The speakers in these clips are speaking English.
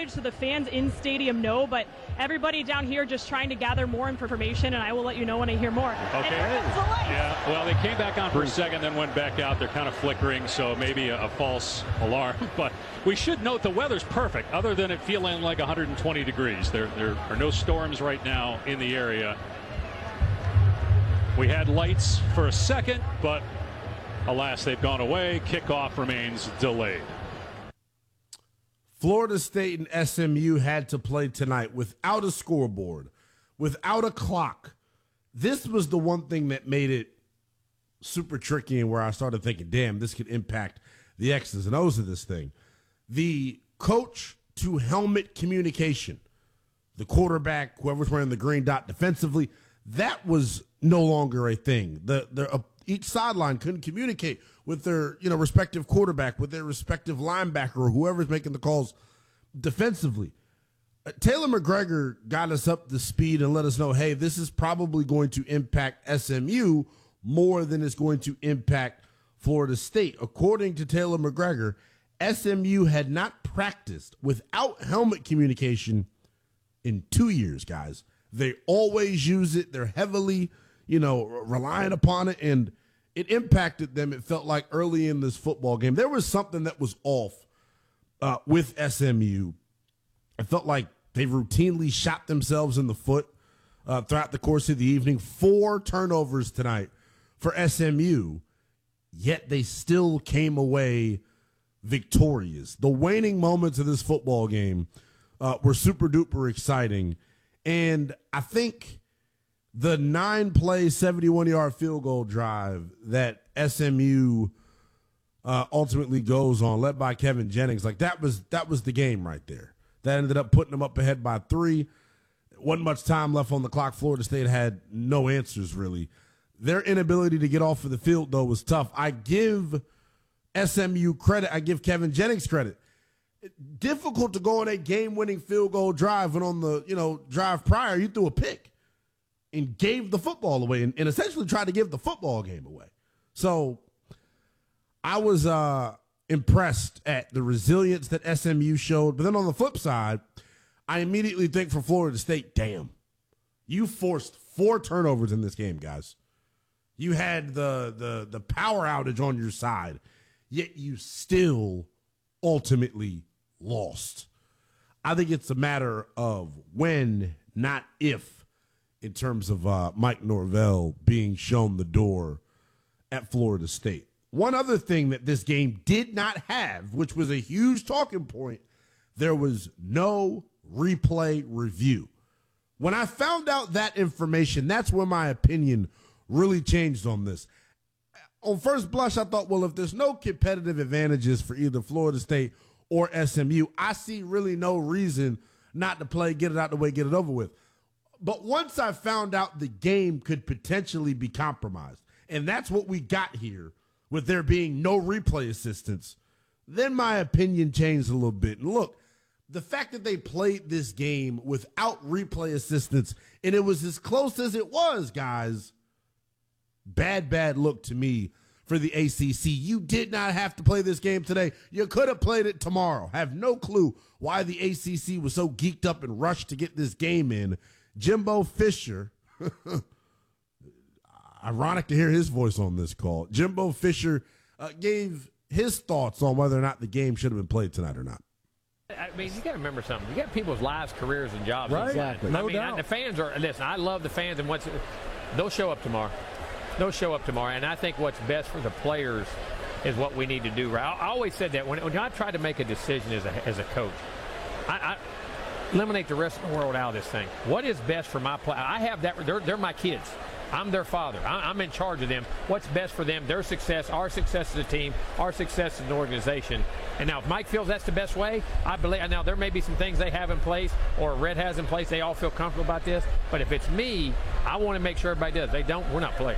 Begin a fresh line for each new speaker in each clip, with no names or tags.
outage so the fans in stadium know, but everybody down here just trying to gather more information, and I will let you know when I hear more.
Okay. Yeah, well, they came back on for a second, then went back out. They're kind of flickering, so maybe a false alarm. But we should note the weather's perfect, other than it feeling like 120 degrees. There are no storms right now in the area. We had lights for a second, but alas, they've gone away. Kickoff remains delayed.
Florida State and SMU had to play tonight without a scoreboard, without a clock. This was the one thing that made it super tricky and where I started thinking, damn, this could impact the X's and O's of this thing. The coach to helmet communication, the quarterback, whoever's wearing the green dot defensively, that was no longer a thing. Each sideline couldn't communicate with their respective quarterback, with their respective linebacker, or whoever's making the calls defensively. Taylor McGregor got us up to speed and let us know, hey, this is probably going to impact SMU more than it's going to impact Florida State. According to Taylor McGregor, SMU had not practiced without helmet communication in 2 years, guys. They always use it. They're heavily, relying upon it, and it impacted them, it felt like, early in this football game. There was something that was off with SMU. It felt like they routinely shot themselves in the foot throughout the course of the evening. 4 turnovers tonight for SMU, yet they still came away victorious. The waning moments of this football game were super duper exciting. And I think the 9-play, 71-yard field goal drive that SMU ultimately goes on, led by Kevin Jennings, like that was the game right there. That ended up putting them up ahead by 3. Wasn't much time left on the clock. Florida State had no answers, really. Their inability to get off of the field, though, was tough. I give SMU credit. I give Kevin Jennings credit. Difficult to go on a game-winning field goal drive when on the drive prior you threw a pick and gave the football away and essentially tried to give the football game away. So I was impressed at the resilience that SMU showed. But then on the flip side, I immediately think for Florida State, damn, you forced 4 turnovers in this game, guys. You had the power outage on your side, yet you still ultimately lost. I think it's a matter of when, not if, in terms of Mike Norvell being shown the door at Florida State. One other thing that this game did not have, which was a huge talking point, there was no replay review. When I found out that information, that's when my opinion really changed on this. On first blush, I thought, well, if there's no competitive advantages for either Florida State or SMU, I see really no reason not to play, get it out the way, get it over with. But once I found out the game could potentially be compromised, and that's what we got here with there being no replay assistance, then my opinion changed a little bit. And look, the fact that they played this game without replay assistance, and it was as close as it was, guys, bad look to me for the ACC. You did not have to play this game today. You could have played it tomorrow. Have no clue why the ACC was so geeked up and rushed to get this game in. Jimbo Fisher, ironic to hear his voice on this call. Jimbo Fisher gave his thoughts on whether or not the game should have been played tonight or not.
I mean, you got to remember something. You got people's lives, careers, and jobs.
Right. Exactly. No doubt.
The fans are. Listen, I love the fans, and they'll show up tomorrow. They'll show up tomorrow, and I think what's best for the players is what we need to do. I always said that when I try to make a decision as a coach, I eliminate the rest of the world out of this thing. What is best for my player? I have that. They're my kids. I'm their father. I'm in charge of them. What's best for them, their success, our success as a team, our success as an organization. And now if Mike feels that's the best way, I believe. Now there may be some things they have in place or Red has in place. They all feel comfortable about this. But if it's me, I want to make sure everybody does. They don't, we're not players.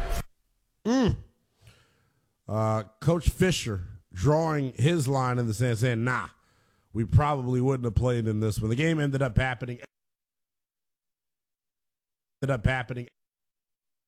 Coach Fisher drawing his line in the sand, saying, nah, we probably wouldn't have played in this one. The game ended up happening